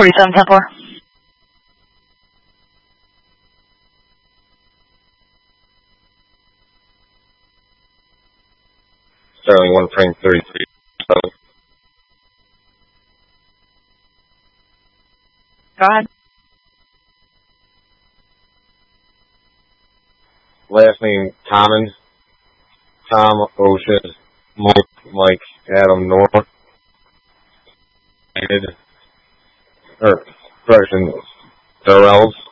47-10-4. Sterling 1 frame 33. Go ahead. Last name Common. Tom Ocean. Mike Adam North. Correction. Darrell's.